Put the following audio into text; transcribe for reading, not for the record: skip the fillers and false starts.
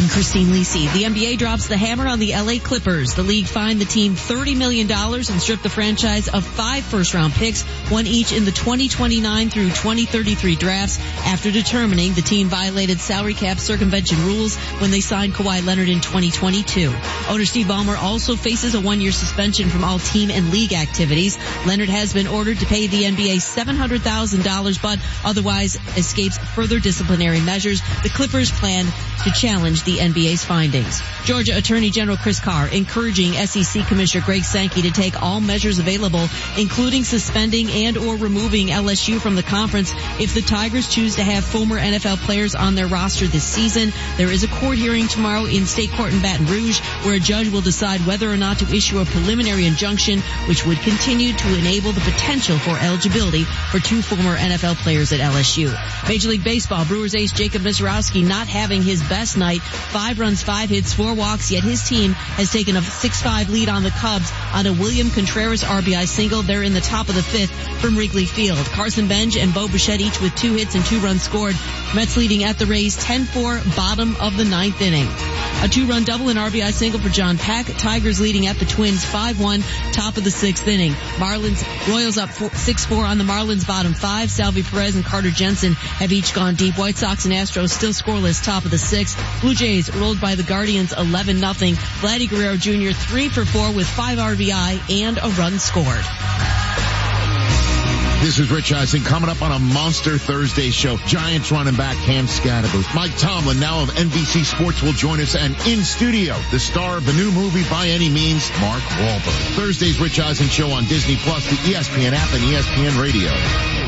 Christine Lisi. The NBA drops the hammer on the LA Clippers. The league fined the team $30 million and stripped the franchise of 5 first-round picks, one each in the 2029 through 2033 drafts, after determining the team violated salary cap circumvention rules when they signed Kawhi Leonard in 2022. Owner Steve Ballmer also faces a 1-year suspension from all team and league activities. Leonard has been ordered to pay the NBA $700,000, but otherwise escapes further disciplinary measures. The Clippers plan to challenge the NBA's findings. Georgia Attorney General Chris Carr encouraging SEC Commissioner Greg Sankey to take all measures available, including suspending and or removing LSU from the conference if the Tigers choose to have former NFL players on their roster this season. There is a court hearing tomorrow in state court in Baton Rouge where a judge will decide whether or not to issue a preliminary injunction which would continue to enable the potential for eligibility for 2 former NFL players at LSU. Major League Baseball, Brewers ace Jacob Misiorowski not having his best night. 5 runs, 5 hits, 4 walks, yet his team has taken a 6-5 lead on the Cubs on a William Contreras RBI single. They're in the top of the 5th from Wrigley Field. Carson Bench and Bo Bichette each with 2 hits and 2 runs scored. Mets leading at the Rays 10-4, bottom of the 9th inning. A 2-run double and RBI single for John Pack. Tigers leading at the Twins 5-1, top of the 6th inning. Royals up 6-4 on the Marlins, bottom 5. Salvi Perez and Carter Jensen have each gone deep. White Sox and Astros still scoreless, top of the 6th. Blue Jays rolled by the Guardians 11-0. Vladdy Guerrero Jr. 3 for 4 with 5 RBI and a run scored. This is Rich Eisen coming up on a Monster Thursday show. Giants running back Cam Scatterbooth. Mike Tomlin, now of NBC Sports, will join us, and in studio, the star of the new movie By Any Means, Mark Wahlberg. Thursday's Rich Eisen show on Disney Plus, the ESPN app, and ESPN Radio.